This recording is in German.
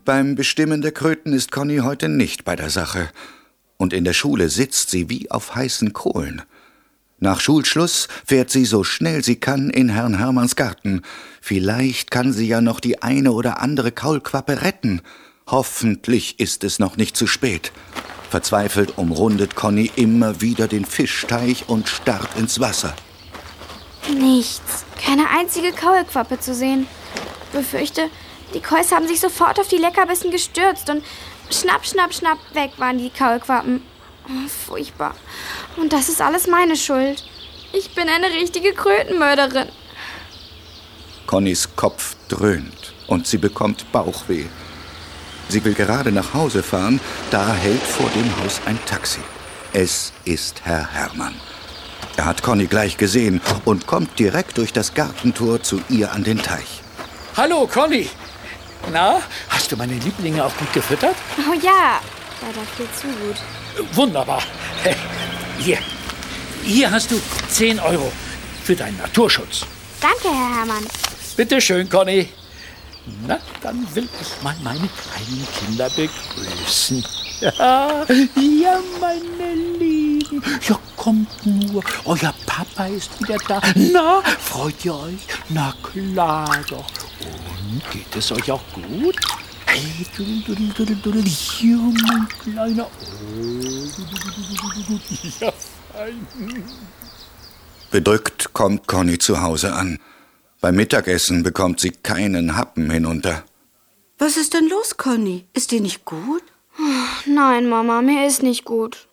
Beim Bestimmen der Kröten ist Conny heute nicht bei der Sache. Und in der Schule sitzt sie wie auf heißen Kohlen. Nach Schulschluss fährt sie so schnell sie kann in Herrn Hermanns Garten. Vielleicht kann sie ja noch die eine oder andere Kaulquappe retten. Hoffentlich ist es noch nicht zu spät. Verzweifelt umrundet Conny immer wieder den Fischteich und starrt ins Wasser. Nichts. Keine einzige Kaulquappe zu sehen. Befürchte, die Käus haben sich sofort auf die Leckerbissen gestürzt und schnapp, schnapp, schnapp, weg waren die Kaulquappen. Oh, furchtbar. Und das ist alles meine Schuld. Ich bin eine richtige Krötenmörderin. Connys Kopf dröhnt und sie bekommt Bauchweh. Sie will gerade nach Hause fahren, da hält vor dem Haus ein Taxi. Es ist Herr Hermann. Er hat Conny gleich gesehen und kommt direkt durch das Gartentor zu ihr an den Teich. Hallo, Conny. Na, hast du meine Lieblinge auch gut gefüttert? Oh ja, leider viel zu gut. Wunderbar. Hier hast du 10 Euro für deinen Naturschutz. Danke, Herr Hermann. Bitte schön, Conny. Na, dann will ich mal meine kleinen Kinder begrüßen. Ja, meine Lieben. Ja, kommt nur. Euer Papa ist wieder da. Na, freut ihr euch? Na klar doch. Und geht es euch auch gut? Hey, hier, mein Kleiner. Ja, fein. Bedrückt kommt Conny zu Hause an. Beim Mittagessen bekommt sie keinen Happen hinunter. Was ist denn los, Conny? Ist dir nicht gut? Nein, Mama, mir ist nicht gut.